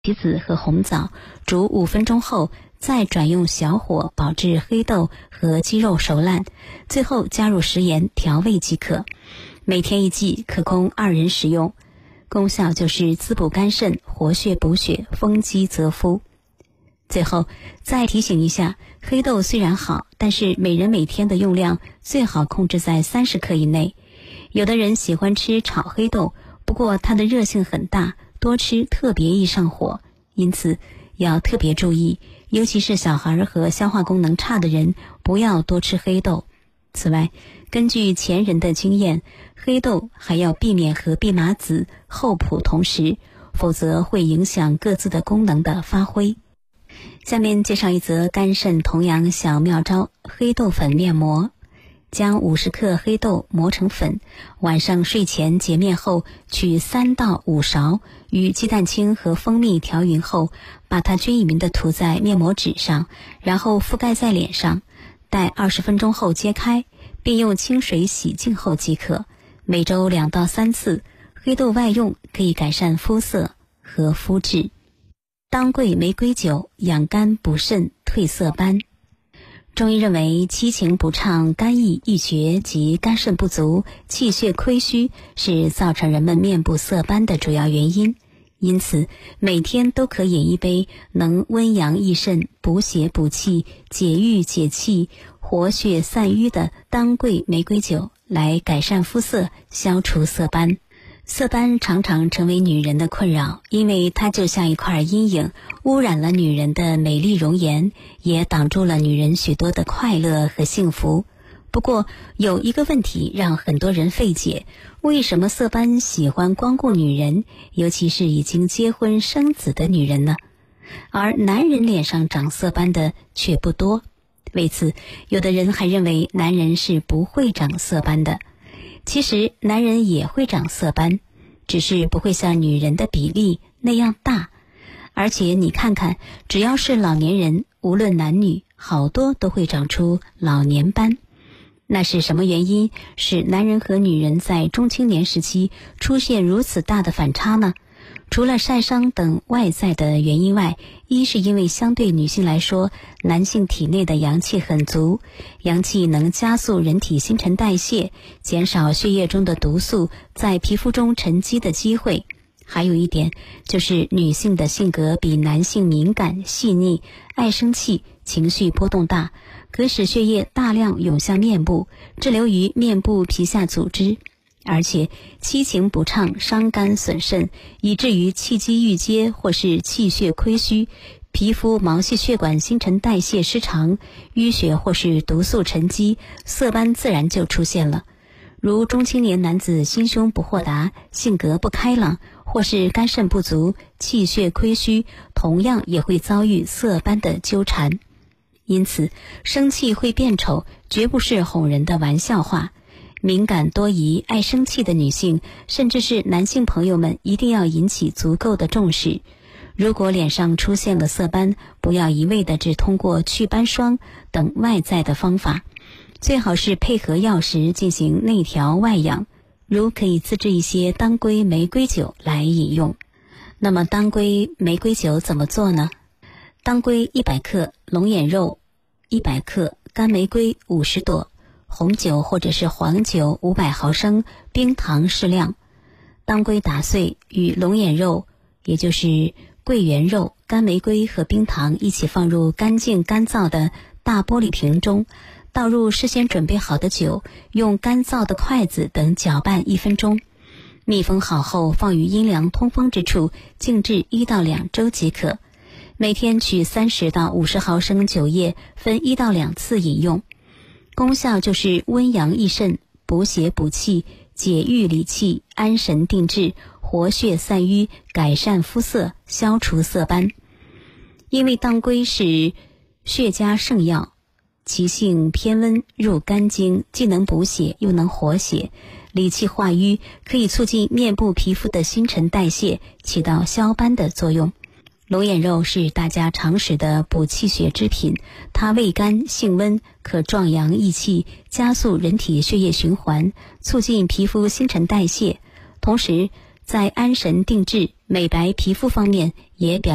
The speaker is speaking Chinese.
棋子和红枣，煮5分钟后，再转用小火煲至黑豆和鸡肉熟烂，最后加入食盐调味即可。每天1剂，可供2人食用。功效就是滋补肝肾，活血补血，丰肌泽肤。最后再提醒一下，黑豆虽然好，但是每人每天的用量最好控制在30克以内。有的人喜欢吃炒黑豆，不过它的热性很大，多吃特别易上火，因此要特别注意，尤其是小孩和消化功能差的人，不要多吃黑豆。此外，根据前人的经验，黑豆还要避免和蓖麻籽、厚朴同食，否则会影响各自的功能的发挥。下面介绍一则肝肾同阳小妙招：黑豆粉面膜。将50克黑豆磨成粉，晚上睡前洁面后，取3到5勺，与鸡蛋清和蜂蜜调匀后，把它均匀地涂在面膜纸上，然后覆盖在脸上，待20分钟后揭开，并用清水洗净后即可。每周2到3次，黑豆外用可以改善肤色和肤质。当归玫瑰酒养肝补肾退色斑。中医认为，七情不畅、肝郁郁结及肝肾不足、气血亏虚是造成人们面部色斑的主要原因，因此每天都可饮一杯能温阳益肾、补血补气、解郁解气、活血散瘀的当归玫瑰酒，来改善肤色，消除色斑。色斑常常成为女人的困扰，因为它就像一块阴影，污染了女人的美丽容颜，也挡住了女人许多的快乐和幸福。不过有一个问题让很多人费解，为什么色斑喜欢光顾女人，尤其是已经结婚生子的女人呢？而男人脸上长色斑的却不多。为此，有的人还认为男人是不会长色斑的。其实男人也会长色斑，只是不会像女人的比例那样大。而且你看看，只要是老年人，无论男女，好多都会长出老年斑。那是什么原因使男人和女人在中青年时期出现如此大的反差呢？除了晒伤等外在的原因外，一是因为相对女性来说，男性体内的阳气很足，阳气能加速人体新陈代谢，减少血液中的毒素在皮肤中沉积的机会。还有一点就是女性的性格比男性敏感细腻，爱生气，情绪波动大，可使血液大量涌向面部，滞留于面部皮下组织。而且七情不畅伤肝损肾，以至于气机郁结或是气血亏虚，皮肤毛细血管新陈代谢失常，淤血或是毒素沉积，色斑自然就出现了。如中青年男子心胸不豁达，性格不开朗，或是肝肾不足，气血亏虚，同样也会遭遇色斑的纠缠。因此生气会变丑绝不是哄人的玩笑话。敏感多疑、爱生气的女性，甚至是男性朋友们，一定要引起足够的重视。如果脸上出现了色斑，不要一味的只通过祛斑霜等外在的方法，最好是配合药食进行内调外养，如可以自制一些当归玫瑰酒来饮用。那么当归玫瑰酒怎么做呢？当归100克，龙眼肉100克，干玫瑰50朵，红酒或者是黄酒500毫升，冰糖适量。当归打碎，与龙眼肉，也就是桂圆肉、干玫瑰和冰糖一起放入干净干燥的大玻璃瓶中，倒入事先准备好的酒，用干燥的筷子等搅拌1分钟。密封好后放于阴凉通风之处，静置1到2周即可。每天取30到50毫升酒液，分1到2次饮用。功效就是温阳益肾、补血补气、解郁理气、安神定志、活血散瘀、改善肤色、消除色斑。因为当归是血家圣药，其性偏温，入肝经，既能补血又能活血，理气化瘀，可以促进面部皮肤的新陈代谢，起到消斑的作用。龙眼肉是大家常食的补气血之品，它味甘性温，可壮阳益气，加速人体血液循环，促进皮肤新陈代谢，同时在安神定志、美白皮肤方面也表